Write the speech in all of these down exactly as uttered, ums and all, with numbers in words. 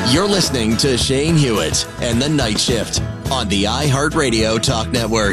You're listening to Shane Hewitt and the Night Shift on the iHeartRadio Talk Network.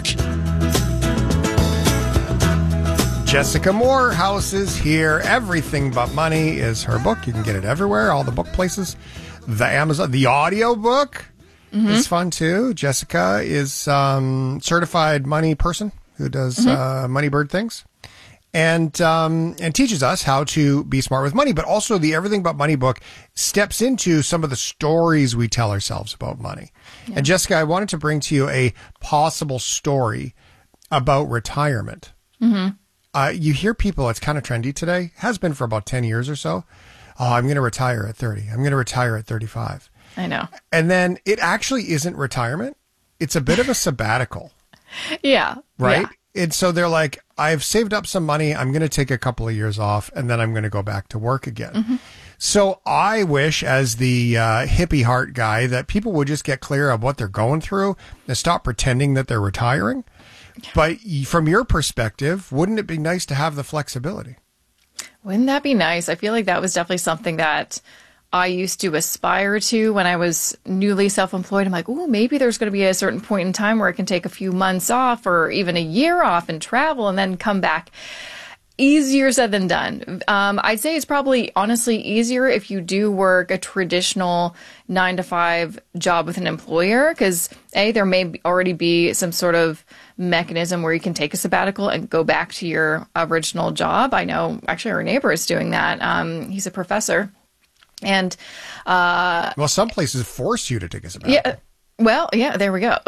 Jessica Morehouse is here. Everything But Money is her book. You can get it everywhere, all the book places. The Amazon, the audio book mm-hmm. is fun too. Jessica is um certified money person who does mm-hmm. uh, money bird things. And um, and teaches us how to be smart with money, but also the Everything But Money book steps into some of the stories we tell ourselves about money. Yeah. And Jessica, I wanted to bring to you a possible story about retirement. Mm-hmm. Uh, you hear people, it's kind of trendy today, has been for about ten years or so. Oh, I'm going to retire at thirty. I'm going to retire at thirty-five. I know. And then it actually isn't retirement. It's a bit of a sabbatical. Yeah. Right? Yeah. And so they're like, I've saved up some money. I'm going to take a couple of years off and then I'm going to go back to work again. Mm-hmm. So I wish, as the uh, hippie heart guy, that people would just get clear of what they're going through and stop pretending that they're retiring. But from your perspective, wouldn't it be nice to have the flexibility? Wouldn't that be nice? I feel like that was definitely something that I used to aspire to when I was newly self-employed. I'm like, oh, maybe there's going to be a certain point in time where I can take a few months off or even a year off and travel and then come back. Easier said than done. Um, I'd say it's probably honestly easier if you do work a traditional nine to five job with an employer, because A, there may already be some sort of mechanism where you can take a sabbatical and go back to your original job. I know actually our neighbor is doing that. Um, he's a professor. And uh, well, some places force you to take a sabbatical. Yeah. Well, yeah, there we go.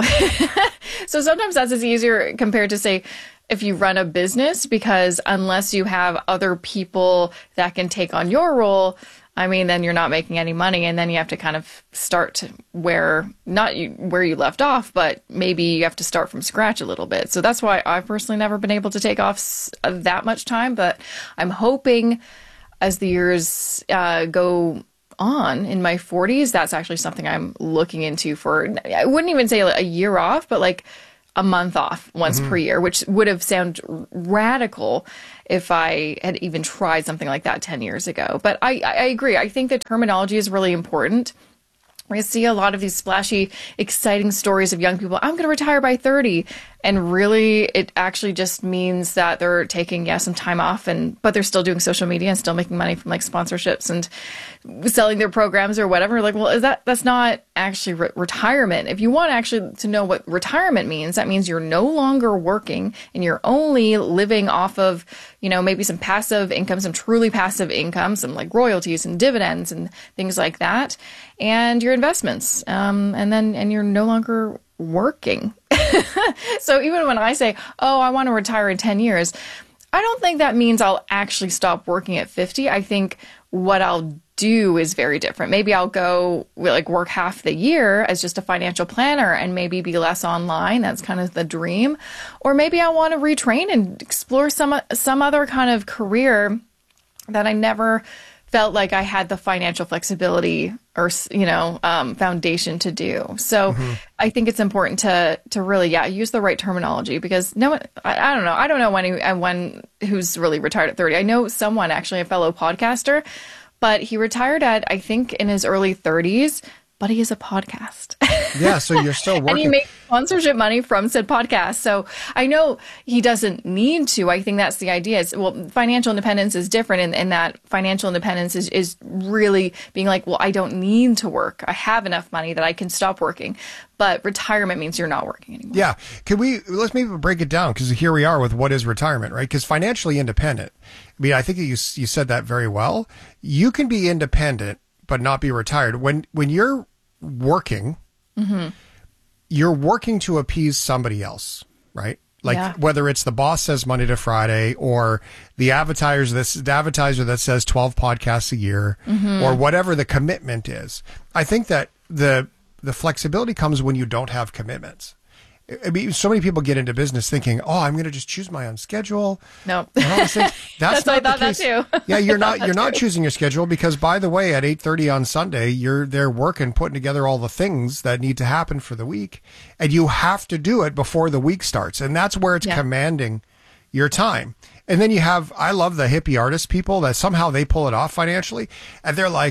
So sometimes that's as easier compared to, say, if you run a business, because unless you have other people that can take on your role, I mean, then you're not making any money. And then you have to kind of start where, not you, where you left off, but maybe you have to start from scratch a little bit. So that's why I've personally never been able to take off that much time. But I'm hoping as the years uh, go on in my forties, that's actually something I'm looking into for, I wouldn't even say a year off, but like a month off once mm-hmm. per year, which would have sounded radical if I had even tried something like that ten years ago. But I, I agree. I think the terminology is really important. We see a lot of these splashy, exciting stories of young people. I'm going to retire by thirty. And really, it actually just means that they're taking, yeah, some time off, and but they're still doing social media and still making money from like sponsorships and selling their programs or whatever. Like, well, is that that's not actually re- retirement. If you want actually to know what retirement means, that means you're no longer working and you're only living off of, you know, maybe some passive income, some truly passive income, some like royalties and dividends and things like that, and your investments. Um, and then and you're no longer working. So even when I say, oh, I want to retire in ten years, I don't think that means I'll actually stop working at fifty. I think what I'll do is very different. Maybe I'll go like work half the year as just a financial planner and maybe be less online. That's kind of the dream. Or maybe I want to retrain and explore some some other kind of career that I never felt like I had the financial flexibility or, you know, um, foundation to do. So mm-hmm. I think it's important to to really, yeah, use the right terminology, because no one, I, I don't know. I don't know anyone who's really retired at thirty. I know someone, actually, a fellow podcaster, but he retired at, I think, in his early thirties, but he is a podcast. Yeah, so you're still working. And he makes sponsorship money from said podcast. So I know he doesn't need to. I think that's the idea. Is, well, financial independence is different in, in that financial independence is, is really being like, well, I don't need to work. I have enough money that I can stop working. But retirement means you're not working anymore. Yeah. Can we, let's maybe break it down, because here we are with what is retirement, right? Because financially independent, I mean, I think you you said that very well. You can be independent but not be retired. When when you're working, mm-hmm. you're working to appease somebody else, right? Like yeah. whether it's the boss says Monday to Friday, or the advertiser that's the advertiser that says twelve podcasts a year, mm-hmm. or whatever the commitment is. I think that the the flexibility comes when you don't have commitments. I mean, so many people get into business thinking, "Oh, I'm going to just choose my own schedule." No, That's, That's not I thought the case. that too. Yeah, you're not you're too. not choosing your schedule, because, by the way, at eight thirty on Sunday, you're there working, putting together all the things that need to happen for the week, and you have to do it before the week starts, and that's where it's yeah. commanding your time. And then you have, I love the hippie artist people that somehow they pull it off financially, and they're like,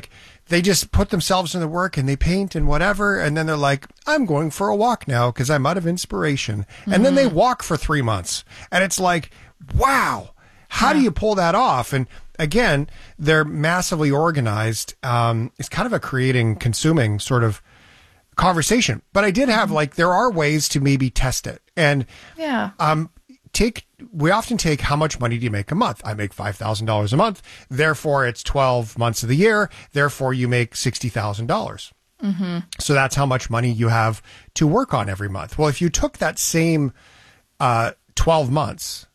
they just put themselves in the work and they paint and whatever. And then they're like, I'm going for a walk now because I'm out of inspiration. Mm-hmm. And then they walk for three months. And it's like, wow, how yeah. do you pull that off? And again, they're massively organized. Um, it's kind of a creating, consuming sort of conversation. But I did have like, there are ways to maybe test it. And yeah. um, take, we often take how much money do you make a month? I make five thousand dollars a month. Therefore, it's twelve months of the year. Therefore, you make sixty thousand dollars. Mm-hmm. So that's how much money you have to work on every month. Well, if you took that same uh, twelve months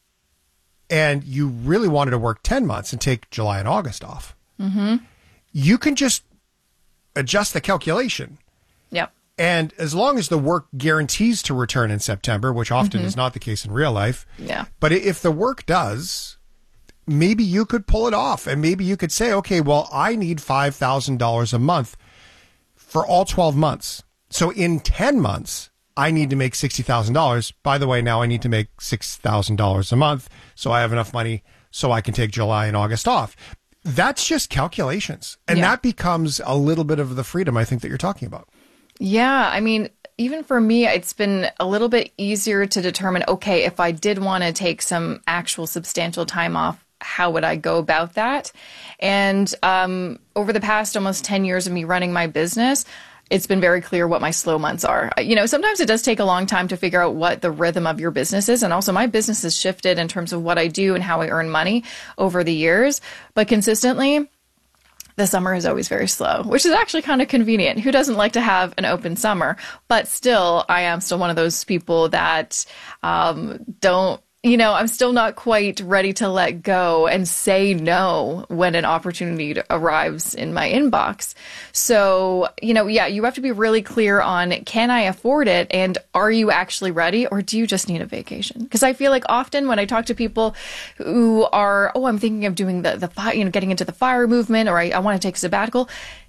and you really wanted to work ten months and take July and August off, mm-hmm. you can just adjust the calculation. Yep. And as long as the work guarantees to return in September, which often mm-hmm. is not the case in real life, yeah. but if the work does, maybe you could pull it off. And maybe you could say, okay, well, I need five thousand dollars a month for all twelve months. So in ten months, I need to make sixty thousand dollars. By the way, now I need to make six thousand dollars a month. So I have enough money so I can take July and August off. That's just calculations. And yeah. that becomes a little bit of the freedom I think that you're talking about. Yeah, I mean, even for me, it's been a little bit easier to determine, okay, if I did want to take some actual substantial time off, how would I go about that? And um, over the past almost ten years of me running my business, it's been very clear what my slow months are. You know, sometimes it does take a long time to figure out what the rhythm of your business is. And also my business has shifted in terms of what I do and how I earn money over the years. But consistently, the summer is always very slow, which is actually kind of convenient. Who doesn't like to have an open summer? But still, I am still one of those people that um, don't, you know, I'm still not quite ready to let go and say no when an opportunity arrives in my inbox. So, you know, yeah, you have to be really clear on, can I afford it? And are you actually ready? Or do you just need a vacation? Because I feel like often when I talk to people who are, oh, I'm thinking of doing the, the fire, you know, getting into the fire movement, or I, I want to take a sabbatical.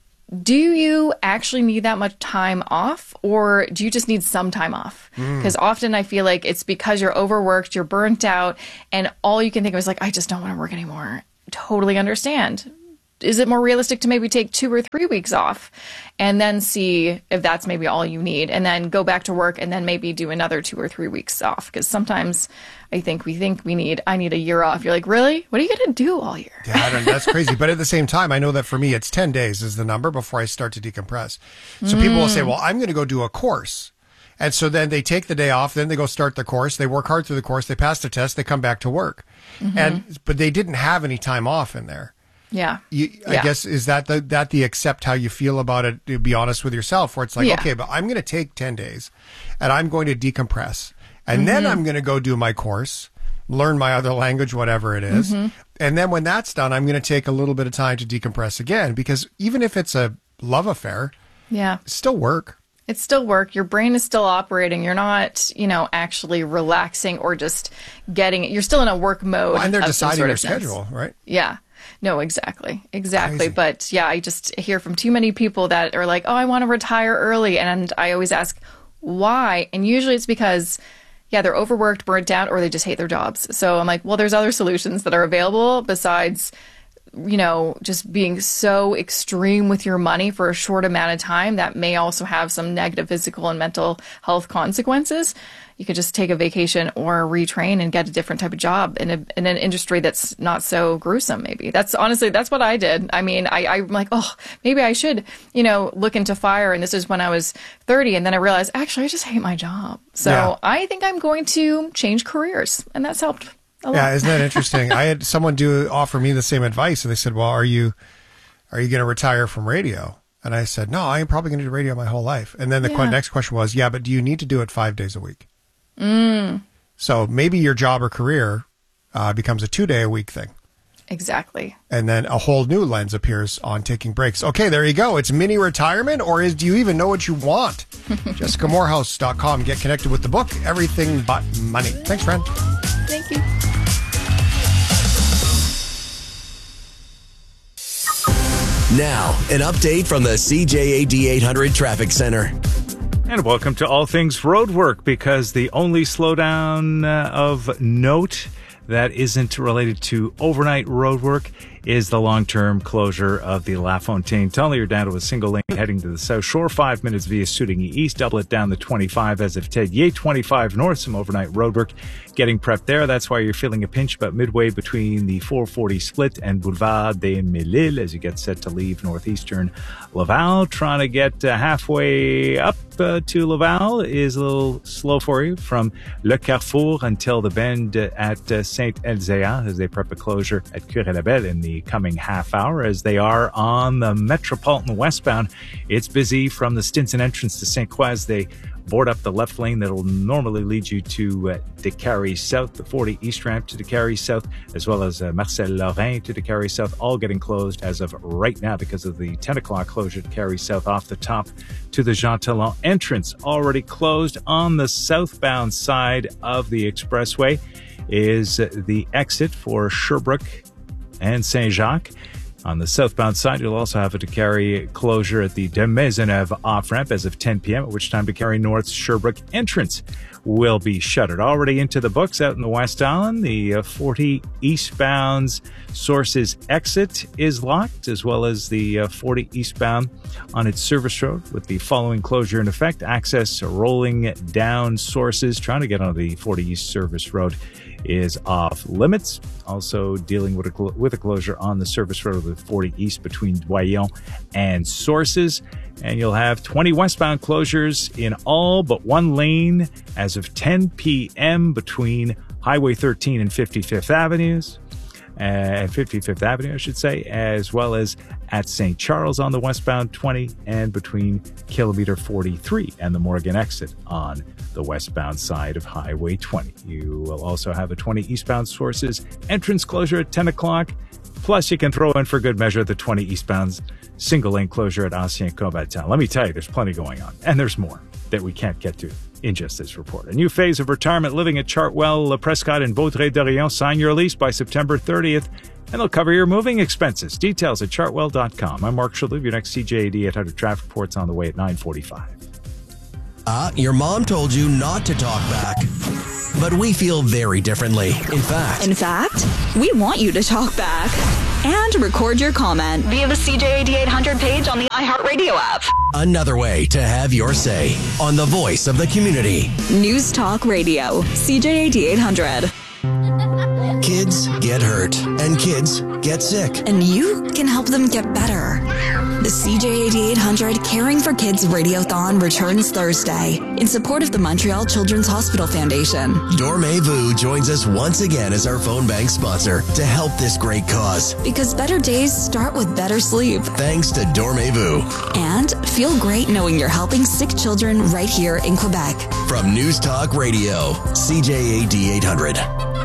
Do you actually need that much time off, or do you just need some time off? Because mm. often I feel like it's because you're overworked, you're burnt out, and all you can think of is like, I just don't want to work anymore. Totally understand. Is it more realistic to maybe take two or three weeks off and then see if that's maybe all you need, and then go back to work and then maybe do another two or three weeks off? Because sometimes I think we think we need, I need a year off. You're like, really? What are you going to do all year? Yeah, I don't, that's crazy. But at the same time, I know that for me, it's ten days is the number before I start to decompress. So mm. people will say, well, I'm going to go do a course. And so then they take the day off, then they go start the course. They work hard through the course. They pass the test. They come back to work. Mm-hmm. And but they didn't have any time off in there. Yeah. You, I yeah. guess, is that the, that the accept how you feel about it, to be honest with yourself, where it's like, yeah. okay, but I'm going to take ten days and I'm going to decompress. And mm-hmm. then I'm going to go do my course, learn my other language, whatever it is. Mm-hmm. And then when that's done, I'm going to take a little bit of time to decompress again, because even if it's a love affair, yeah, it's still work. It's still work. Your brain is still operating. You're not, you know, actually relaxing or just getting it. You're still in a work mode. Well, and they're of deciding sort your of sense. schedule, right? Yeah. No, exactly. Exactly. Crazy. But yeah, I just hear from too many people that are like, oh, I want to retire early. And I always ask, why? And usually it's because, yeah, they're overworked, burnt out, or they just hate their jobs. So I'm like, well, there's other solutions that are available besides, you know, just being so extreme with your money for a short amount of time that may also have some negative physical and mental health consequences. You could just take a vacation or retrain and get a different type of job in, a, in an industry that's not so gruesome, maybe. That's honestly, that's what I did. I mean, I, I'm like, oh, maybe I should, you know, look into fire. And this is when I was thirty. And then I realized, actually, I just hate my job. So yeah. I think I'm going to change careers. And that's helped a lot. Yeah, isn't that interesting? I had someone do offer me the same advice. And they said, well, are you, are you going to retire from radio? And I said, no, I'm probably going to do radio my whole life. And then the yeah. next question was, yeah, but do you need to do it five days a week? Mm. So maybe your job or career uh, becomes a two day a week thing. Exactly. And then a whole new lens appears on taking breaks. Okay, there you go. It's mini retirement, or is do you even know what you want? Jessica Moorhouse dot com. Get connected with the book, Everything But Money. Thanks, friend. Thank you. Now, an update from the C J A D eight hundred Traffic Center. And welcome to All Things Roadwork, because the only slowdown uh, of note that isn't related to overnight roadwork is the long-term closure of the La Fontaine Tunnel. You're down to a single lane heading to the South Shore. Five minutes via Sudingy East. Double it down the twenty-five as of Tedier. twenty-five north, some overnight roadwork getting prepped there. That's why you're feeling a pinch about midway between the four forty split and Boulevard des Mille as you get set to leave northeastern Laval. Trying to get uh, halfway up uh, to Laval is a little slow for you from Le Carrefour until the bend uh, at uh, Saint-Elzéa as they prep a closure at Curé-Labelle in the coming half hour. As they are on the Metropolitan westbound, it's busy from the Stinson entrance to Saint-Croix. They board up the left lane that will normally lead you to uh, Décarie South, the forty East ramp to Décarie South, as well as uh, Marcel Lorrain to Décarie South, all getting closed as of right now because of the ten o'clock closure to Décarie South off the top to the Jean Talon entrance. Already closed on the southbound side of the expressway is the exit for Sherbrooke and Saint-Jacques. On the southbound side, you'll also have a Décarie closure at the de Maisonneuve off-ramp as of ten p.m., at which time Décarie North's Sherbrooke entrance will be shuttered. Already into the books out in the West Island, the uh, forty eastbound's Sources exit is locked, as well as the uh, forty eastbound on its service road with the following closure in effect. Access rolling down Sources, trying to get on the forty East service road is off limits. Also dealing with a, cl- with a closure on the service road of the forty East between Doyon and Sources. And you'll have twenty westbound closures in all but one lane as of ten p.m. between Highway thirteen and fifty-fifth Avenues. Uh, fifty-fifth Avenue, I should say, as well as at Saint Charles on the westbound twenty and between kilometer forty-three and the Morgan exit on the westbound side of Highway twenty. You will also have a twenty eastbound Sources entrance closure at ten o'clock. Plus, you can throw in for good measure the twenty eastbound single lane closure at Ancien Combattant. Let me tell you, there's plenty going on, and there's more that we can't get to in just this report. A new phase of retirement living at Chartwell, Prescott, and Vaudreuil-Dorion. Sign your lease by September thirtieth, and they'll cover your moving expenses. Details at chartwell dot com. I'm Mark Shalhoub. Your next C J A D eight hundred traffic report's on the way at nine forty-five. Uh, your mom told you not to talk back, but we feel very differently. In fact, In fact, we want you to talk back and record your comment via the C J A D eight hundred page on the iHeartRadio app. another way to have your say on the voice of the community. News Talk Radio, C J A D eight hundred. Kids get hurt and kids get sick. And you can help them get better. The C J A D eight hundred Caring for Kids Radiothon returns Thursday in support of the Montreal Children's Hospital Foundation. Dormez-vous joins us once again as our phone bank sponsor to help this great cause. Because better days start with better sleep. Thanks to Dormez-vous. And feel great knowing you're helping sick children right here in Quebec. From News Talk Radio, C J A D eight hundred.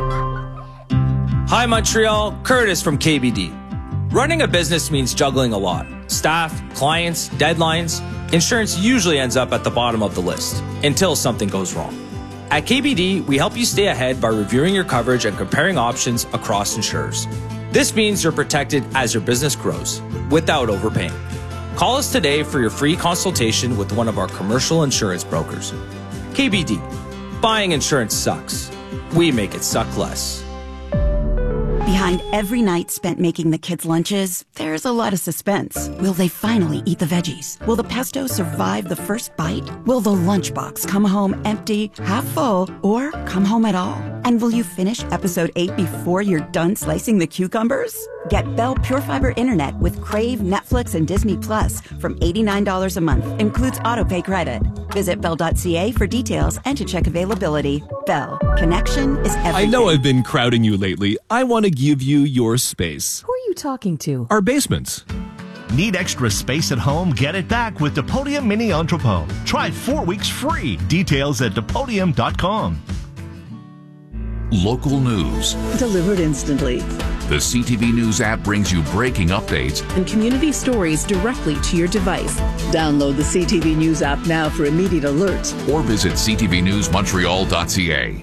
Hi Montreal, Curtis from K B D. Running a business means juggling a lot. Staff, clients, deadlines. Insurance usually ends up at the bottom of the list until something goes wrong. At K B D, we help you stay ahead by reviewing your coverage and comparing options across insurers. This means you're protected as your business grows without overpaying. Call us today for your free consultation with one of our commercial insurance brokers. K B D. Buying insurance sucks. We make it suck less. Behind every night spent making the kids' lunches, there's a lot of suspense. Will they finally eat the veggies? Will the pesto survive the first bite? Will the lunchbox come home empty, half full, or come home at all? And will you finish episode eight before you're done slicing the cucumbers? Get Bell Pure Fiber Internet with Crave, Netflix, and Disney Plus from eighty-nine dollars a month. Includes autopay credit. Visit bell dot c a for details and to check availability. Bell. Connection is everything. I know I've been crowding you lately. I want to give you your space. Who are you talking to? Our basements. Need extra space at home? Get it back with Depodium Mini Entrepot. Try four weeks free. Details at depodium dot com. Local news Delivered instantly. The C T V News app brings you breaking updates And community stories directly to your device. Download the C T V News app now for immediate alerts. or visit c t v news montreal dot c a.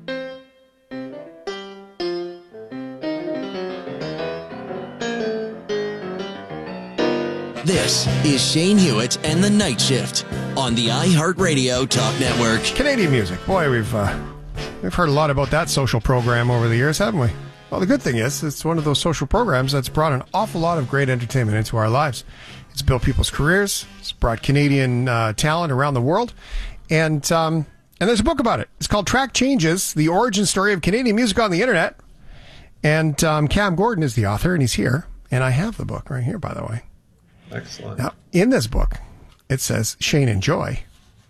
This is Shane Hewitt and the Night Shift on the iHeartRadio Talk Network. Canadian music. Boy, we've uh, we've heard a lot about that social program over the years, haven't we? Well, the good thing is it's one of those social programs that's brought an awful lot of great entertainment into our lives. It's built people's careers. It's brought Canadian uh, talent around the world. And um, and there's a book about it. It's called Track Changes, The Origin Story of Canadian Music on the Internet. And um, Cam Gordon is the author, and he's here. And I have the book right here, by the way. Excellent. Now, in this book, it says Shane Enjoy.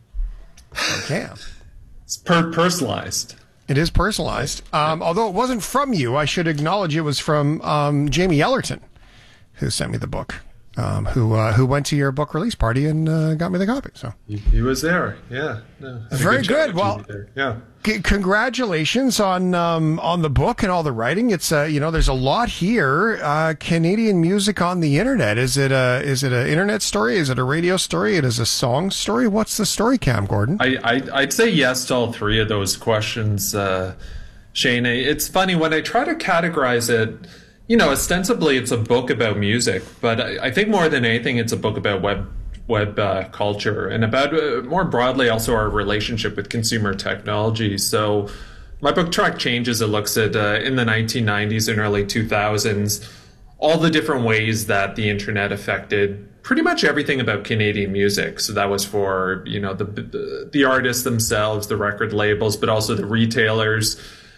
Cam. It's per- personalized. It is personalized. Um, although it wasn't from you, I should acknowledge it was from um, Jamie Ellerton, who sent me the book, um, who uh, who went to your book release party and uh, got me the copy. So He, he was there. Yeah. No, had a very good. good. Well, yeah. c- congratulations on um, on the book and all the writing. It's uh, you know, there's a lot here. Uh, Canadian music on the internet. Is it a is it an internet story? Is it a radio story? It is a song story. What's the story, Cam Gordon? I, I I'd say yes to all three of those questions, uh, Shane. It's funny when I try to categorize it. You know, ostensibly it's a book about music, but I, I think more than anything, it's a book about web web uh, culture and about uh, more broadly also our relationship with consumer technology. So my book Track Changes, it looks at uh, in the nineteen nineties and early two thousands, all the different ways that the internet affected pretty much everything about Canadian music. So that was for, you know, the the, the artists themselves, the record labels, but also the retailers,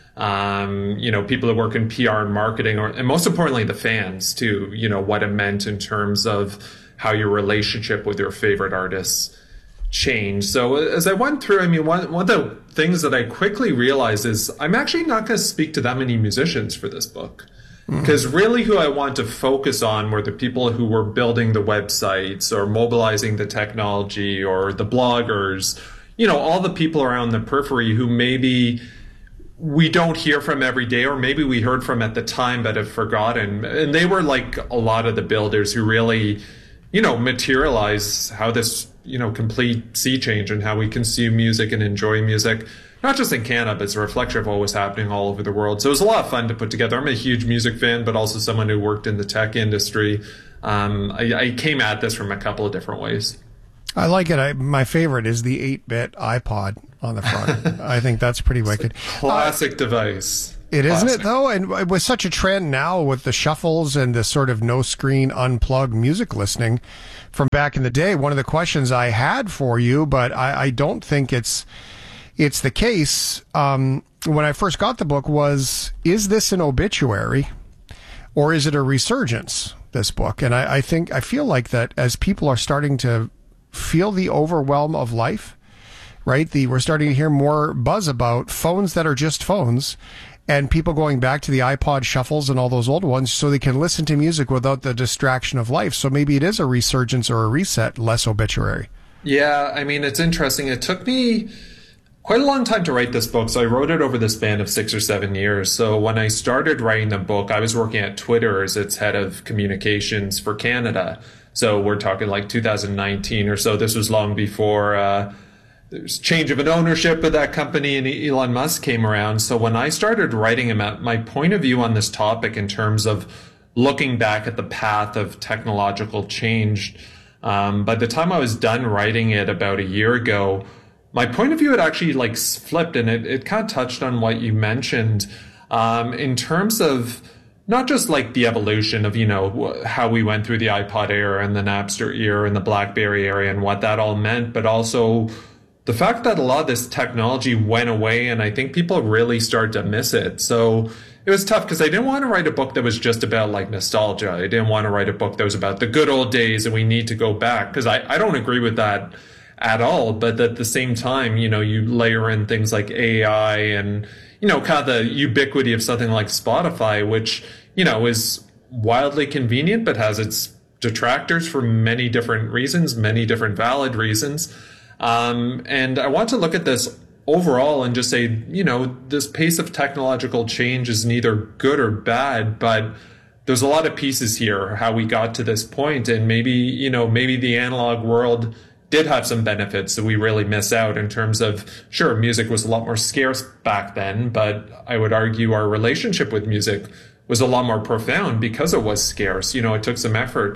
um, you know, people who work in P R and marketing, or, and most importantly, the fans too, you know, what it meant in terms of how your relationship with your favorite artists changed. So as I went through, I mean, one, one of the things that I quickly realized is I'm actually not going to speak to that many musicians for this book. Because mm-hmm. really who I want to focus on were the people who were building the websites or mobilizing the technology or the bloggers, you know, all the people around the periphery who maybe we don't hear from every day, or maybe we heard from at the time but have forgotten. And they were like a lot of the builders who really, you know, materialize how this, you know, complete sea change and how we consume music and enjoy music, not just in Canada, but it's a reflection of what was happening all over the world. So it was a lot of fun to put together. I'm a huge music fan, but also someone who worked in the tech industry. Um, I, I came at this from a couple of different ways. I like it. I, my favorite is the eight-bit iPod on the front. I think that's pretty wicked. Classic uh, device. It Classic. Isn't it though? And with such a trend now with the shuffles and the sort of no screen unplugged music listening from back in the day, one of the questions I had for you, but I, I don't think it's it's the case, um, when I first got the book was, is this an obituary or is it a resurgence, this book? And I, I think, I feel like that as people are starting to feel the overwhelm of life, right? The, we're starting to hear more buzz about phones that are just phones and people going back to the iPod shuffles and all those old ones so they can listen to music without the distraction of life. So maybe it is a resurgence or a reset, less obituary. Yeah, I mean, it's interesting. It took me quite a long time to write this book. So I wrote it over the span of six or seven years. So when I started writing the book, I was working at Twitter as its head of communications for Canada. So we're talking like two thousand nineteen or so. This was long before uh, there's change of an ownership of that company and Elon Musk came around. So when I started writing about my point of view on this topic in terms of looking back at the path of technological change, um, by the time I was done writing it about a year ago, my point of view had actually like flipped, and it, it kind of touched on what you mentioned um, in terms of not just like the evolution of, you know, how we went through the iPod era and the Napster era and the BlackBerry era and what that all meant, but also the fact that a lot of this technology went away, and I think people really started to miss it. So it was tough because I didn't want to write a book that was just about like nostalgia. I didn't want to write a book that was about the good old days and we need to go back, because I, I don't agree with that at all. But at the same time, you know, you layer in things like A I and, you know, kind of the ubiquity of something like Spotify, which, you know, is wildly convenient, but has its detractors for many different reasons, many different valid reasons. Um, and I want to look at this overall and just say, you know, this pace of technological change is neither good or bad, but there's a lot of pieces here, how we got to this point. And maybe, you know, maybe the analog world did have some benefits that we really miss out in terms of, sure, music was a lot more scarce back then, but I would argue our relationship with music was a lot more profound because it was scarce. You know, it took some effort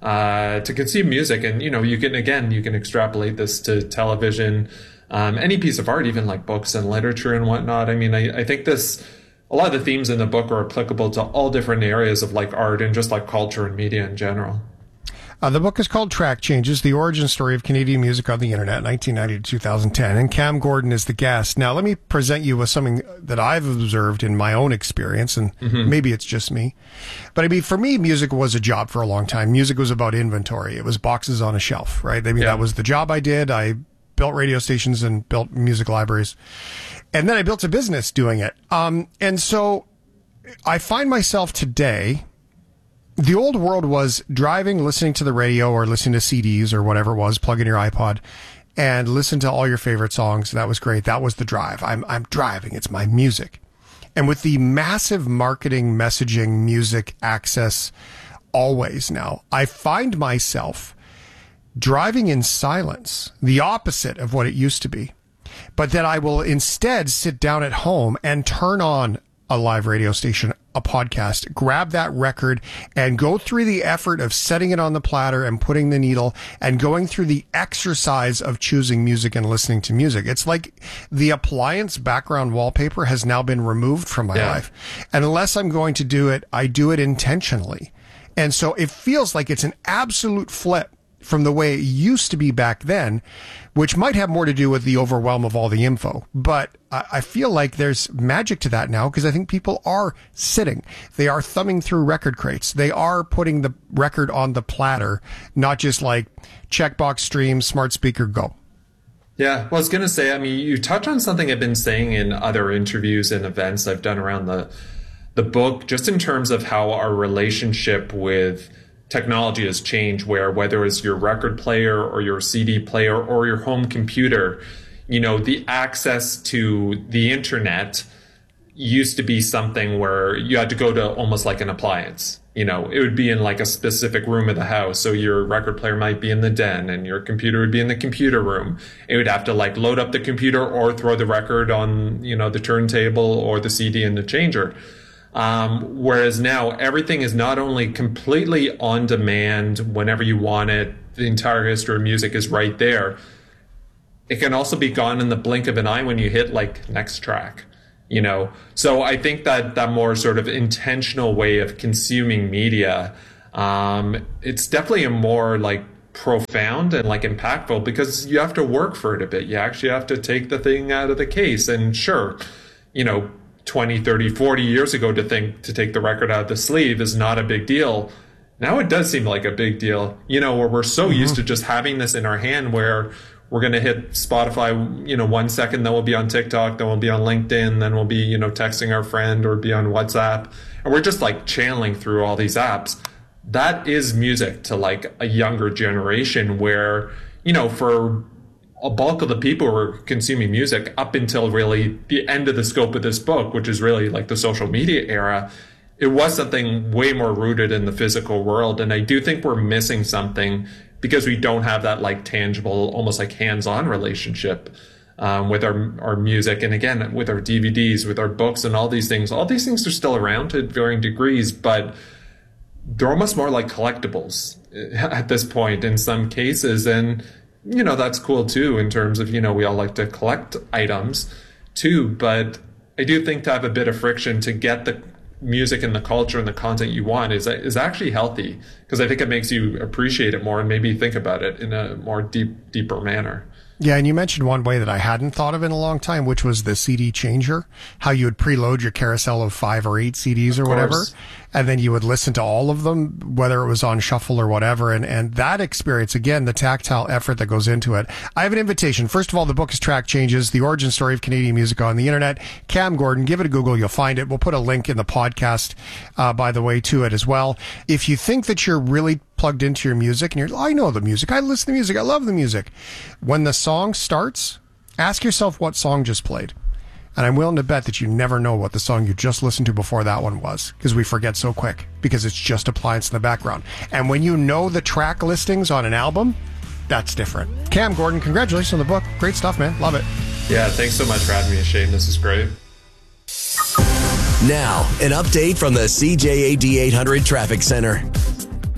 uh, to consume music. And, you know, you can, again, you can extrapolate this to television, um, any piece of art, even like books and literature and whatnot. I mean, I, I think this a lot of the themes in the book are applicable to all different areas of like art and just like culture and media in general. Uh, the book is called Track Changes, The Origin Story of Canadian Music on the Internet, nineteen ninety to two thousand ten. And Cam Gordon is the guest. Now, let me present you with something that I've observed in my own experience, and mm-hmm. maybe it's just me. But I mean, for me, music was a job for a long time. Music was about inventory. It was boxes on a shelf, right? I mean, yeah. that was the job I did. I built radio stations and built music libraries. And then I built a business doing it. Um, and so I find myself today... The old world was driving, listening to the radio or listening to C Ds or whatever it was, plug in your iPod and listen to all your favorite songs. That was great. That was the drive. I'm, I'm driving. It's my music. And with the massive marketing, messaging, music access always now, I find myself driving in silence, the opposite of what it used to be. But that I will instead sit down at home and turn on a live radio station, a podcast, grab that record and go through the effort of setting it on the platter and putting the needle and going through the exercise of choosing music and listening to music. It's like the appliance background wallpaper has now been removed from my yeah. life. And unless I'm going to do it, I do it intentionally. And so it feels like it's an absolute flip from the way it used to be back then, which might have more to do with the overwhelm of all the info. But I feel like there's magic to that now because I think people are sitting. They are thumbing through record crates. They are putting the record on the platter, not just like checkbox stream, smart speaker, go. Yeah, well, I was going to say, I mean, you touch on something I've been saying in other interviews and events I've done around the the book, just in terms of how our relationship with technology has changed, where whether it's your record player or your C D player or your home computer, you know, the access to the internet used to be something where you had to go to almost like an appliance. You know, it would be in like a specific room of the house. So your record player might be in the den and your computer would be in the computer room. It would have to like load up the computer or throw the record on, you know, the turntable or the C D in the changer. Um, whereas now everything is not only completely on demand whenever you want it, the entire history of music is right there. It can also be gone in the blink of an eye when you hit like next track, you know? So I think that that more sort of intentional way of consuming media, um, it's definitely a more like profound and like impactful because you have to work for it a bit. You actually have to take the thing out of the case. And sure, you know, twenty, thirty, forty years ago to think to take the record out of the sleeve is not a big deal. Now it does seem like a big deal, you know, where we're so mm-hmm. used to just having this in our hand where we're going to hit Spotify, you know, one second, then we'll be on TikTok, then we'll be on LinkedIn, then we'll be, you know, texting our friend or be on WhatsApp. And we're just like channeling through all these apps. That is music to like a younger generation where, you know, for a bulk of the people who are consuming music up until really the end of the scope of this book, which is really like the social media era, it was something way more rooted in the physical world. And I do think we're missing something because we don't have that like tangible, almost like hands-on relationship um, with our, our music. And again, with our D V Ds, with our books and all these things, all these things are still around to varying degrees, but they're almost more like collectibles at this point in some cases. And you know, that's cool too, in terms of, you know, we all like to collect items too, but I do think to have a bit of friction to get the music and the culture and the content you want is is actually healthy, because I think it makes you appreciate it more and maybe think about it in a more deep, deeper manner. Yeah, and you mentioned one way that I hadn't thought of in a long time, which was the C D changer, how you would preload your carousel of five or eight C Ds or whatever, and then you would listen to all of them, whether it was on shuffle or whatever. And, and that experience, again, the tactile effort that goes into it. I have an invitation. First of all, the book is Track Changes, The Origin Story of Canadian Music on the Internet. Cam Gordon, give it a Google. You'll find it. We'll put a link in the podcast, uh, by the way, to it as well. If you think that you're really plugged into your music and you're, I know the music, I listen to music, I love the music. When the song starts, ask yourself what song just played. And I'm willing to bet that you never know what the song you just listened to before that one was, because we forget so quick, because it's just appliance in the background. And when you know the track listings on an album, that's different. Cam Gordon, congratulations on the book. Great stuff, man. Love it. Yeah, thanks so much for having me, Shane. This is great. Now, an update from the C J A D eight hundred Traffic Center.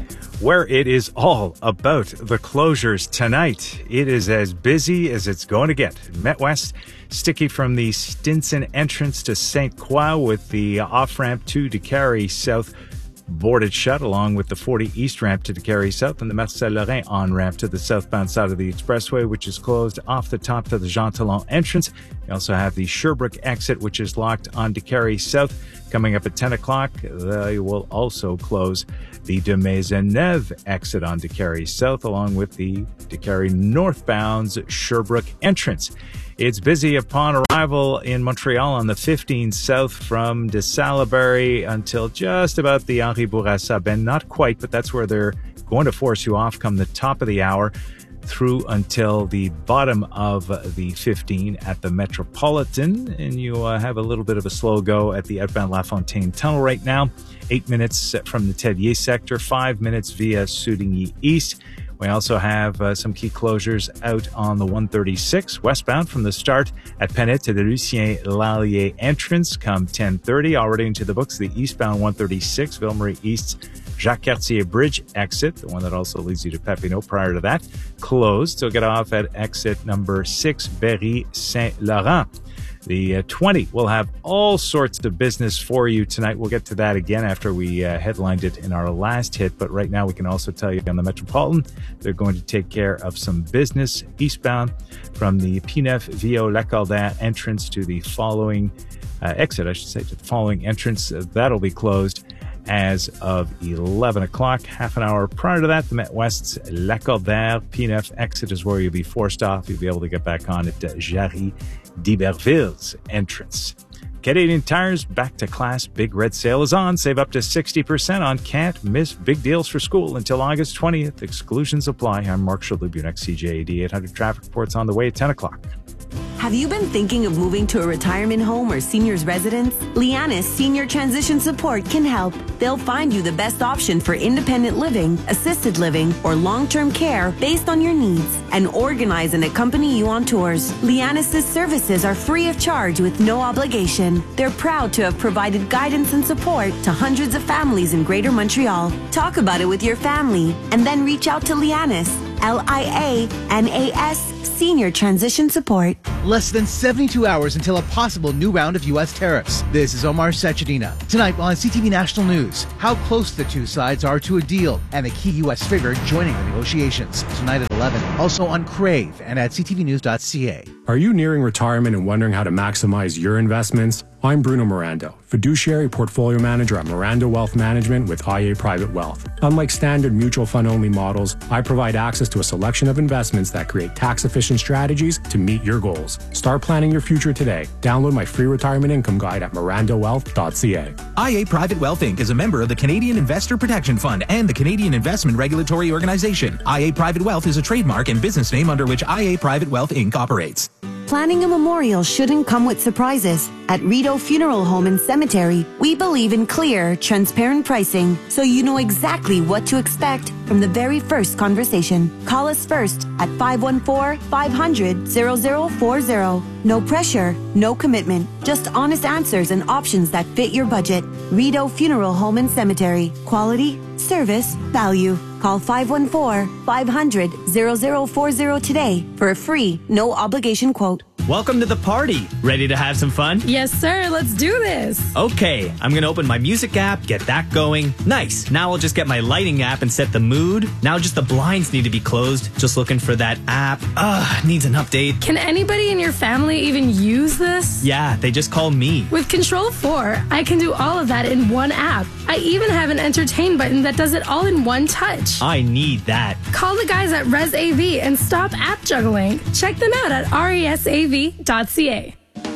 where it is all about the closures tonight. It is as busy as it's going to get. Met West, sticky from the Stinson entrance to Saint Croix, with the off-ramp to Décarie South boarded shut, along with the forty East ramp to Décarie South and the Marcel-Lorrain on-ramp to the southbound side of the expressway, which is closed off the top to the Jean Talon entrance. You also have the Sherbrooke exit, which is locked on Décarie South. Coming up at ten o'clock, they will also close the de Maisonneuve exit on Décarie South, along with the Décarie northbound's Sherbrooke entrance. It's busy upon arrival in Montreal on the fifteen South from de Salaberry until just about the Henri Bourassa bend. Not quite, but that's where they're going to force you off come the top of the hour, through until the bottom of the fifteen at the Metropolitan. And you uh, have a little bit of a slow go at the outbound La Fontaine Tunnel right now. Eight minutes from the Tellier sector, five minutes via Soudigny East. We also have uh, some key closures out on the one thirty-six westbound from the start at Pennet to the Lucien Lallier entrance come ten thirty. Already into the books, the eastbound one thirty-six, Ville-Marie East's Jacques Cartier Bridge exit, the one that also leads you to Papineau prior to that, closed. So get off at exit number six, Berry-Saint-Laurent. The uh, twenty will have all sorts of business for you tonight. We'll get to that again after we uh, headlined it in our last hit. But right now we can also tell you on the Metropolitan, they're going to take care of some business eastbound from the P nine Via Lacordaire entrance to the following uh, exit, I should say, to the following entrance. Uh, that'll be closed as of eleven o'clock. Half an hour prior to that, the Met West's Lacordaire P nine exit is where you'll be forced off. You'll be able to get back on at uh, Jarry d'Iberville's entrance. Canadian Tire's Back to Class Big Red Sale is on. Save up to sixty percent on can't miss big deals for school until August twentieth. Exclusions apply. I'm Mark Shalhoub, your next C J A D eight hundred traffic reports on the way at ten o'clock. Have you been thinking of moving to a retirement home or senior's residence? Lianis Senior Transition Support can help. They'll find you the best option for independent living, assisted living, or long-term care based on your needs, and organize and accompany you on tours. Lianis' services are free of charge with no obligation. They're proud to have provided guidance and support to hundreds of families in Greater Montreal. Talk about it with your family, and then reach out to Lianis, L I A N A S, Senior Transition Support. Less than seventy-two hours until a possible new round of U S tariffs. This is Omar Sachedina. Tonight on C T V National News, how close the two sides are to a deal and the key U S figure joining the negotiations. Tonight at eleven. Also on Crave and at c t v news dot c a. Are you nearing retirement and wondering how to maximize your investments? I'm Bruno Miranda, fiduciary portfolio manager at Miranda Wealth Management with I A Private Wealth. Unlike standard mutual fund only models, I provide access to a selection of investments that create tax-efficient strategies to meet your goals. Start planning your future today. Download my free retirement income guide at miranda wealth dot c a. I A Private Wealth Incorporated is a member of the Canadian Investor Protection Fund and the Canadian Investment Regulatory Organization. I A Private Wealth is a trademark and business name under which I A Private Wealth Incorporated operates. Planning a memorial shouldn't come with surprises. At Rideau Funeral Home and Cemetery, we believe in clear, transparent pricing, so you know exactly what to expect from the very first conversation. Call us first at five one four, five hundred, zero zero four zero. No pressure, no commitment, just honest answers and options that fit your budget. Rideau Funeral Home and Cemetery. Quality, service, value. Call five one four, five hundred, zero zero four zero today for a free, no obligation quote. Welcome to the party. Ready to have some fun? Yes, sir. Let's do this. Okay, I'm going to open my music app, get that going. Nice. Now I'll just get my lighting app and set the mood. Now just the blinds need to be closed. Just looking for that app. Ugh, needs an update. Can anybody in your family even use this? Yeah, they just call me. With Control four, I can do all of that in one app. I even have an entertain button that does it all in one touch. I need that. Call the guys at Res A V and stop app juggling. Check them out at R E S A V dot c a.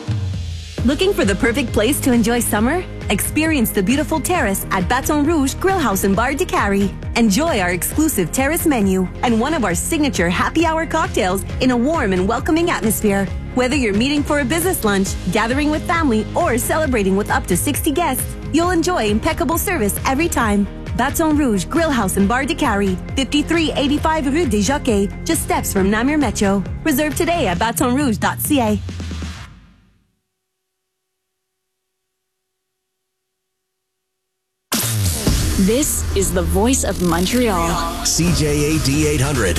Looking for the perfect place to enjoy summer? Experience the beautiful terrace at Baton Rouge Grill House and Bar Décarie. Enjoy our exclusive terrace menu and one of our signature happy hour cocktails in a warm and welcoming atmosphere. Whether you're meeting for a business lunch, gathering with family, or celebrating with up to sixty guests, you'll enjoy impeccable service every time. Baton Rouge Grill House and Bar Décarie, fifty-three eighty-five Rue des Jockeys, just steps from Namur Metro. Reserve today at baton rouge dot c a. This is the voice of Montreal. C J A D eight hundred.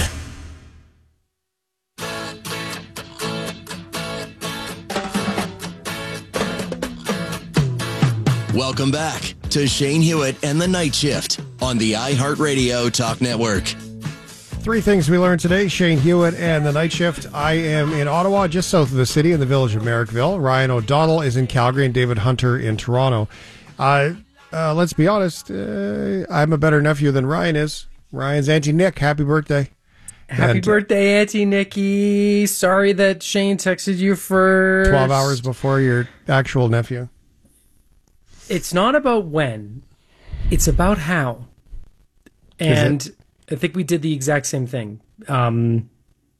Welcome back to Shane Hewitt and the Night Shift on the iHeartRadio Talk Network. Three things we learned today. Shane Hewitt and the Night Shift. I am in Ottawa, just south of the city, in the village of Merrickville. Ryan O'Donnell is in Calgary, and David Hunter in Toronto. Uh, uh, let's be honest, uh, I'm a better nephew than Ryan is. Ryan's Auntie Nick. Happy birthday. Happy and, birthday, Auntie Nikki. Sorry that Shane texted you first. twelve hours before your actual nephew. It's not about when, it's about how. And I think we did the exact same thing. Um,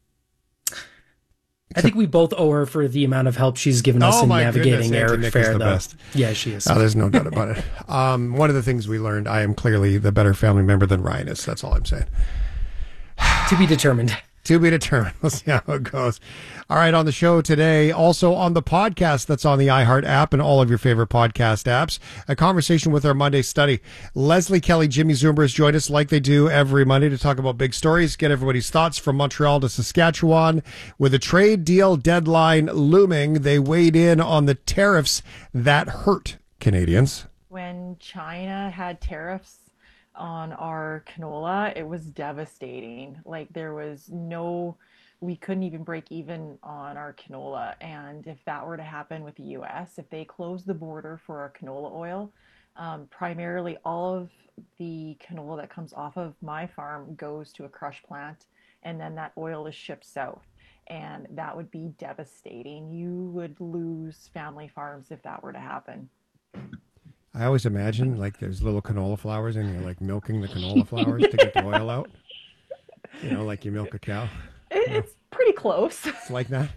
I think we both owe her for the amount of help she's given us oh in my navigating goodness, Eric Nick Fair. is the though. best. Yeah, she is. Oh, there's no doubt about it. Um, one of the things we learned, I am clearly the better family member than Ryan is. That's all I'm saying. To be determined. To be determined. We'll see how it goes. All right, on the show today, also on the podcast that's on the iHeart app and all of your favorite podcast apps, a conversation with our Monday study. Leslie Kelly, Jimmy Zumbers join us like they do every Monday to talk about big stories, get everybody's thoughts from Montreal to Saskatchewan. With a trade deal deadline looming, they weighed in on the tariffs that hurt Canadians. When China had tariffs on our canola, it was devastating. Like there was no, we couldn't even break even on our canola. And if that were to happen with the U S, if they closed the border for our canola oil, um, primarily all of the canola that comes off of my farm goes to a crush plant, and then that oil is shipped south. And that would be devastating. You would lose family farms if that were to happen. I always imagine like there's little canola flowers and you're like milking the canola flowers to get the oil out. You know, like you milk a cow. It, it's pretty close. It's like that.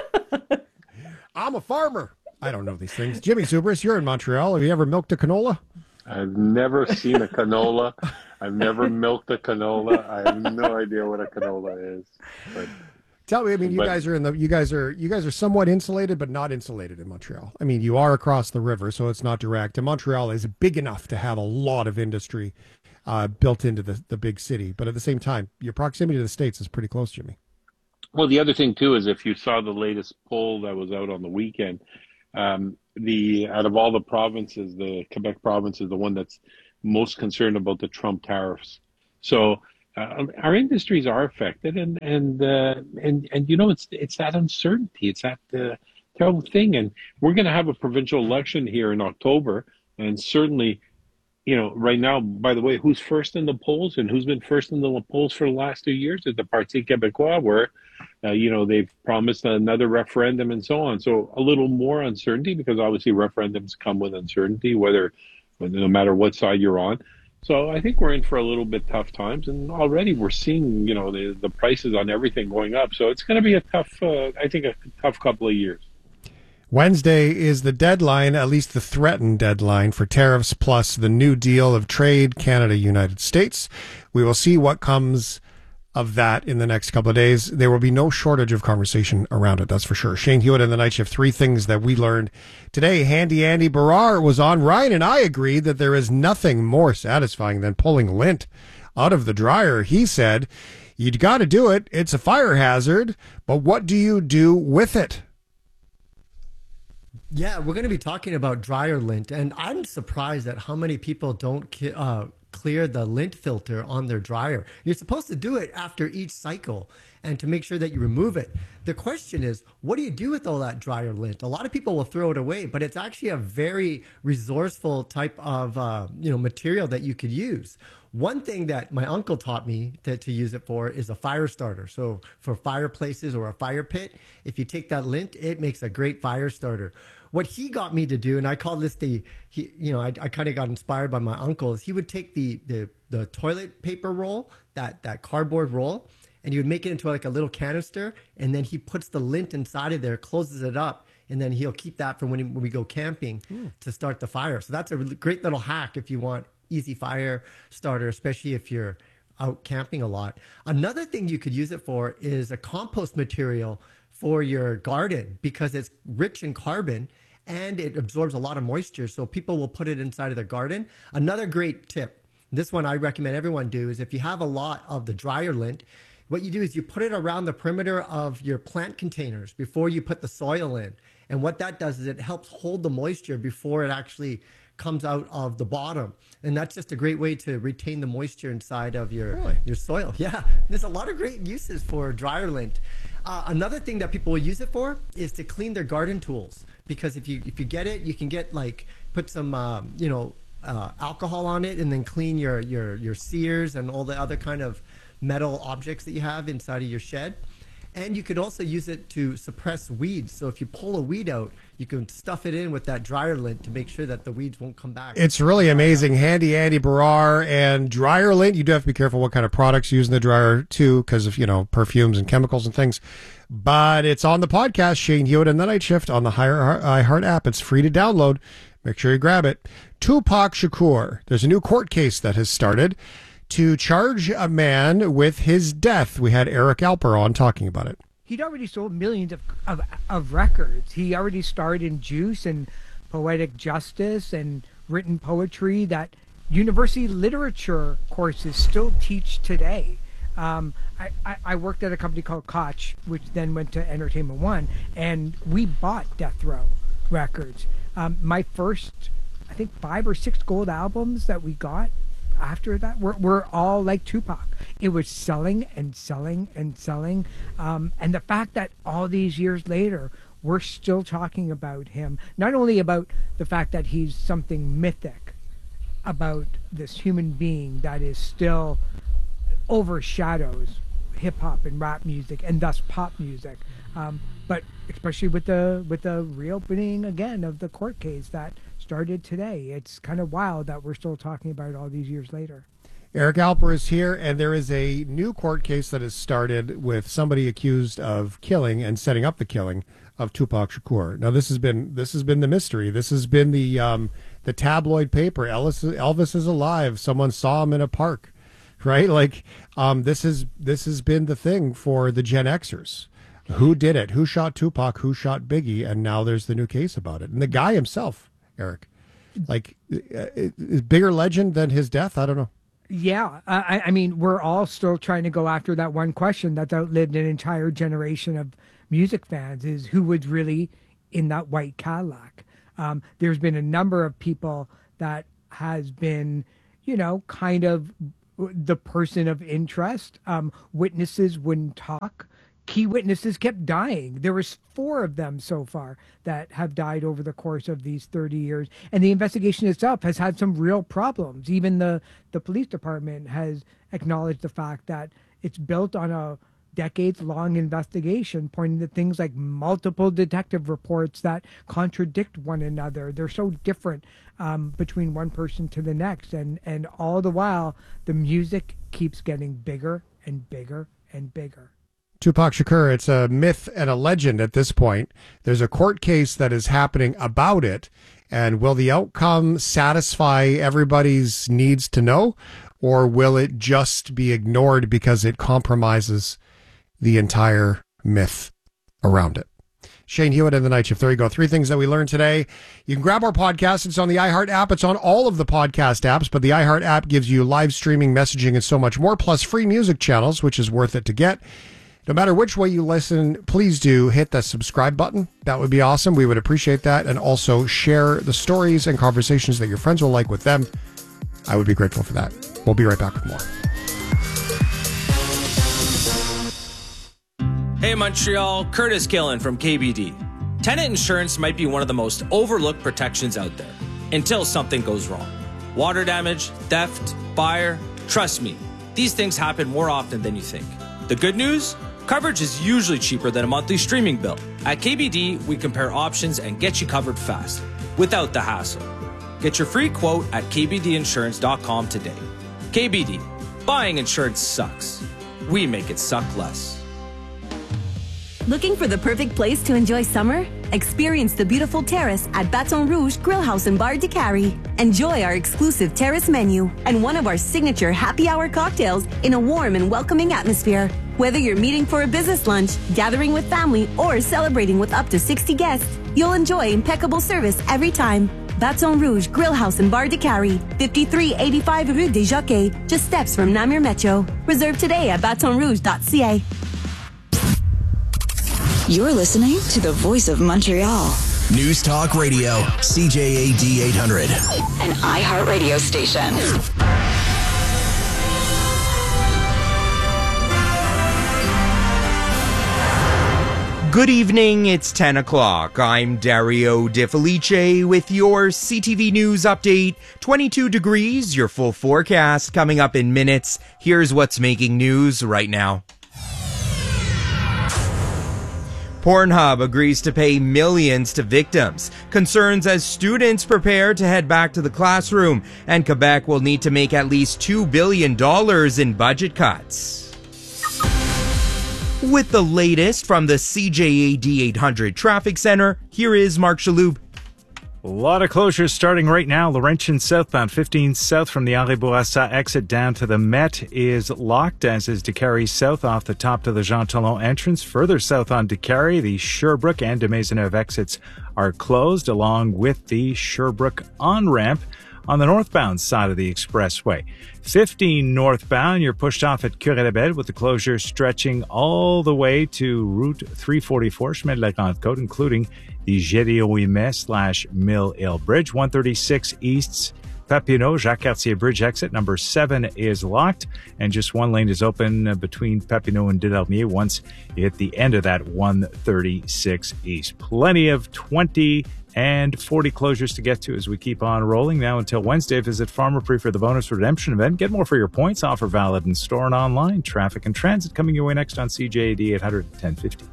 I'm a farmer. I don't know these things. Jimmy Zubrus, you're in Montreal. Have you ever milked a canola? I've never seen a canola. I've never milked a canola. I have no idea what a canola is. But Tell me, I mean, you But- guys are in the, you guys are, you guys are somewhat insulated, but not insulated in Montreal. I mean, you are across the river, so it's not direct. And Montreal is big enough to have a lot of industry uh, built into the, the big city. But at the same time, your proximity to the States is pretty close, Jimmy. Well, the other thing too is if you saw the latest poll that was out on the weekend, um, the out of all the provinces, the Quebec province is the one that's most concerned about the Trump tariffs. So uh, our industries are affected, and and uh, and and you know it's it's that uncertainty, it's that uh, terrible thing, and we're going to have a provincial election here in October, and certainly. You know, right now, by the way, who's first in the polls and who's been first in the polls for the last two years is the Parti Québécois, where, uh, you know, they've promised another referendum and so on. So a little more uncertainty, because obviously referendums come with uncertainty, whether, no matter what side you're on. So I think we're in for a little bit tough times, and already we're seeing, you know, the, the prices on everything going up. So it's going to be a tough, uh, I think, a tough couple of years. Wednesday is the deadline, at least the threatened deadline, for tariffs plus the new deal of trade Canada-United States. We will see what comes of that in the next couple of days. There will be no shortage of conversation around it, that's for sure. Shane Hewitt and the Night Shift, three things that we learned today. Handy Andy Barrar was on. Ryan and I agreed that there is nothing more satisfying than pulling lint out of the dryer. He said, you got to do it. It's a fire hazard, but what do you do with it? Yeah, we're going to be talking about dryer lint, and I'm surprised at how many people don't ki- uh, clear the lint filter on their dryer. You're supposed to do it after each cycle and to make sure that you remove it. The question is, what do you do with all that dryer lint? A lot of people will throw it away, but it's actually a very resourceful type of uh, you know material that you could use. One thing that my uncle taught me to, to use it for is a fire starter. So for fireplaces or a fire pit, if you take that lint, it makes a great fire starter. What he got me to do, and I call this the, he, you know, I, I kind of got inspired by my uncle, is he would take the, the, the toilet paper roll, that, that cardboard roll, and he would make it into like a little canister, and then he puts the lint inside of there, closes it up, and then he'll keep that for when, he, when we go camping mm. to start the fire. So that's a really great little hack if you want easy fire starter, especially if you're out camping a lot. Another thing you could use it for is a compost material for your garden, because it's rich in carbon and it absorbs a lot of moisture. So people will put it inside of their garden. Another great tip This one I recommend everyone do is if you have a lot of the dryer lint, what you do is you put it around the perimeter of your plant containers before you put the soil in. And what that does is it helps hold the moisture before it actually comes out of the bottom. And that's just a great way to retain the moisture inside of your, really? your soil. Yeah, there's a lot of great uses for dryer lint. Uh, another thing that people will use it for is to clean their garden tools. Because if you if you get it, you can get like, put some, um, you know, uh, alcohol on it and then clean your, your, your sears and all the other kind of metal objects that you have inside of your shed. And you could also use it to suppress weeds. So if you pull a weed out, you can stuff it in with that dryer lint to make sure that the weeds won't come back. It's really amazing. Handy Andy Barrar and dryer lint. You do have to be careful what kind of products you use in the dryer too, because of, you know, perfumes and chemicals and things. But it's on the podcast, Shane Hewitt and the Night Shift on the iHeart app. It's free to download. Make sure you grab it. Tupac Shakur. There's a new court case that has started to charge a man with his death. We had Eric Alper on talking about it. He'd already sold millions of, of, of records. He already starred in Juice and Poetic Justice and written poetry that university literature courses still teach today. Um, I, I, I worked at a company called Koch, which then went to Entertainment One, and we bought Death Row records. Um, my first, I think, five or six gold albums that we got after that were, were all like Tupac. It was selling and selling and selling. Um, and the fact that all these years later, we're still talking about him, not only about the fact that he's something mythic about this human being that is still overshadows hip-hop and rap music and thus pop music, um, but especially with the with the reopening again of the court case that started today. It's kind of wild that we're still talking about it all these years later. Eric Alper is here, and there is a new court case that has started with somebody accused of killing and setting up the killing of Tupac Shakur. Now, this has been this has been the mystery. This has been the um, the tabloid paper. Elvis, Elvis is alive. Someone saw him in a park, right? Like um, this is this has been the thing for the Gen Xers. Who did it? Who shot Tupac? Who shot Biggie? And now there's the new case about it. And the guy himself, Eric, like, is bigger legend than his death? I don't know. Yeah, I, I mean, we're all still trying to go after that one question that's outlived an entire generation of music fans, is who was really in that white Cadillac. Um, there's been a number of people that has been, you know, kind of the person of interest. Um, witnesses wouldn't talk. Key witnesses kept dying. There was four of them so far that have died over the course of these thirty years. And the investigation itself has had some real problems. Even the, the police department has acknowledged the fact that it's built on a decades-long investigation pointing to things like multiple detective reports that contradict one another. They're so different um, between one person to the next. And, and all the while, the music keeps getting bigger and bigger and bigger. Tupac Shakur, it's a myth and a legend at this point. There's a court case that is happening about it. And will the outcome satisfy everybody's needs to know? Or will it just be ignored because it compromises the entire myth around it? Shane Hewitt and the Night Shift. There you go. Three things that we learned today. You can grab our podcast. It's on the iHeart app. It's on all of the podcast apps, but the iHeart app gives you live streaming, messaging, and so much more, plus free music channels, which is worth it to get. No matter which way you listen, please do hit the subscribe button. That would be awesome. We would appreciate that. And also share the stories and conversations that your friends will like with them. I would be grateful for that. We'll be right back with more. Hey Montreal, Curtis Killen from K B D. Tenant insurance might be one of the most overlooked protections out there until something goes wrong. Water damage, theft, fire. Trust me, these things happen more often than you think. The good news? Coverage is usually cheaper than a monthly streaming bill. At K B D, we compare options and get you covered fast, without the hassle. Get your free quote at k b d insurance dot com today. K B D, buying insurance sucks. We make it suck less. Looking for the perfect place to enjoy summer? Experience the beautiful terrace at Baton Rouge Grill House and Bar de Cary. Enjoy our exclusive terrace menu and one of our signature happy hour cocktails in a warm and welcoming atmosphere. Whether you're meeting for a business lunch, gathering with family, or celebrating with up to sixty guests, you'll enjoy impeccable service every time. Baton Rouge Grill House and Bar de Cari, fifty-three eighty-five Rue des Jockeys, just steps from Namur Metro. Reserve today at baton rouge dot c a. You're listening to the Voice of Montreal. News Talk Radio, C J A D eight hundred. An iHeartRadio station. Good evening, it's ten o'clock. I'm Dario De Felice with your C T V News update. twenty-two degrees, your full forecast coming up in minutes. Here's what's making news right now. Pornhub agrees to pay millions to victims. Concerns as students prepare to head back to the classroom. And Quebec will need to make at least two billion dollars in budget cuts. With the latest from the C J A D eight hundred Traffic Center, here is Mark Chaloub. A lot of closures starting right now. Laurentian southbound, fifteen south from the Henri Bourassa exit down to the Met is locked, as is Décarie south off the top to the Jean Talon entrance. Further south on Décarie, the Sherbrooke and de Maisonneuve exits are closed, along with the Sherbrooke on-ramp on the northbound side of the expressway. fifteen northbound, you're pushed off at Curé-Labelle with the closure stretching all the way to Route three forty-four, Chemin de la Grande Côte, including the Gédéon-Ouimet slash Mill Hill Bridge. one thirty-six East's Papineau, Jacques Cartier Bridge exit number seven is locked, and just one lane is open between Papineau and Delarmier once you hit the end of that one thirty-six East. Plenty of twenty and forty closures to get to as we keep on rolling. Now until Wednesday, visit Pharmaprix for the bonus redemption event. Get more for your points. Offer valid in store and online. Traffic and transit coming your way next on C J A D eight hundred, ten fifty.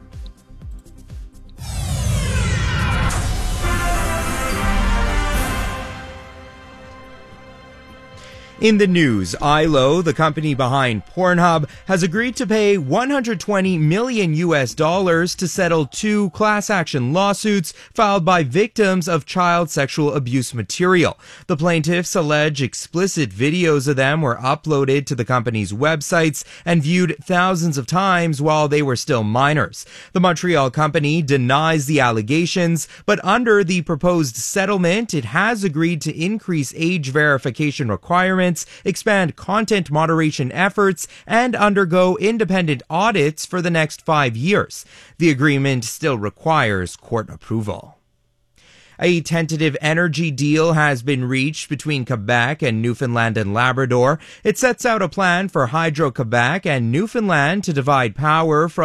In the news, I L O, the company behind Pornhub, has agreed to pay one hundred twenty million U S dollars to settle two class action lawsuits filed by victims of child sexual abuse material. The plaintiffs allege explicit videos of them were uploaded to the company's websites and viewed thousands of times while they were still minors. The Montreal company denies the allegations, but under the proposed settlement, it has agreed to increase age verification requirements, expand content moderation efforts, and undergo independent audits for the next five years. The agreement still requires court approval. A tentative energy deal has been reached between Quebec and Newfoundland and Labrador. It sets out a plan for Hydro-Quebec and Newfoundland to divide power from